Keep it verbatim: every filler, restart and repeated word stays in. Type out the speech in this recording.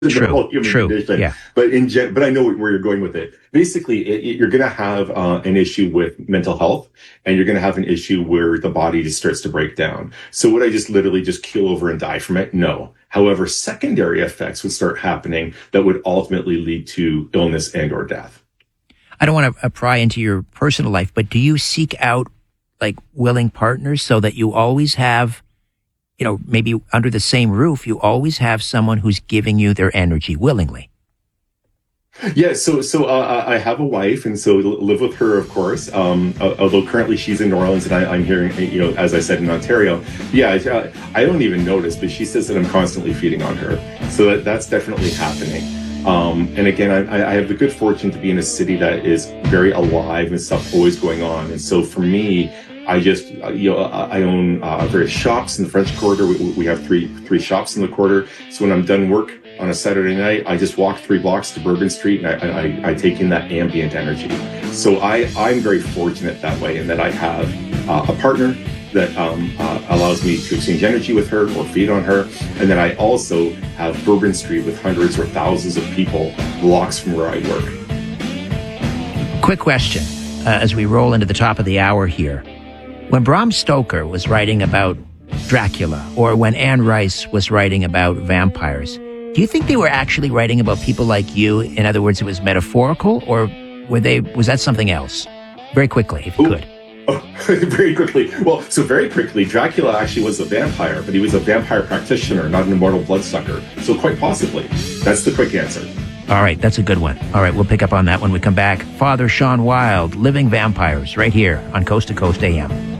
True, normal human true, condition. yeah. But in gen- but I know where you're going with it. Basically, it, it- you're going to have uh, an issue with mental health, and you're going to have an issue where the body just starts to break down. So would I just literally just keel over and die from it? No. However, secondary effects would start happening that would ultimately lead to illness and or death. I don't want to pry into your personal life, but do you seek out like willing partners so that you always have, you know, maybe under the same roof, you always have someone who's giving you their energy willingly? Yeah, so so uh, I have a wife, and so live with her, of course. Um, although currently she's in New Orleans, and I, I'm here, you know, as I said, in Ontario. Yeah, I, I don't even notice, but she says that I'm constantly feeding on her, so that, that's definitely happening. Um, and again, I, I have the good fortune to be in a city that is very alive and stuff always going on, and so for me, I just, you know, I own uh, various shops in the French Quarter. We, we have three three shops in the quarter. So when I'm done work on a Saturday night, I just walk three blocks to Bourbon Street, and I, I, I take in that ambient energy. So I, I'm very fortunate that way, in that I have uh, a partner that um, uh, allows me to exchange energy with her or feed on her. And then I also have Bourbon Street with hundreds or thousands of people blocks from where I work. Quick question, uh, as we roll into the top of the hour here. When Bram Stoker was writing about Dracula, or when Anne Rice was writing about vampires, do you think they were actually writing about people like you? In other words, it was metaphorical, or were they, was that something else? Very quickly, if you Ooh. could. Oh, very quickly. Well, so very quickly, Dracula actually was a vampire, but he was a vampire practitioner, not an immortal bloodsucker. So quite possibly. That's the quick answer. All right, that's a good one. All right, we'll pick up on that when we come back. Father Sean Wild, Living Vampires, right here on Coast to Coast A M.